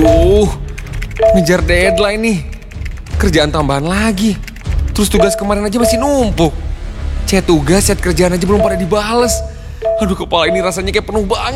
Aduh, ngejar deadline nih. Kerjaan tambahan lagi. Terus tugas kemarin aja masih numpuk. Chat tugas, chat kerjaan aja belum pada dibales. Aduh, kepala ini rasanya kayak penuh banget.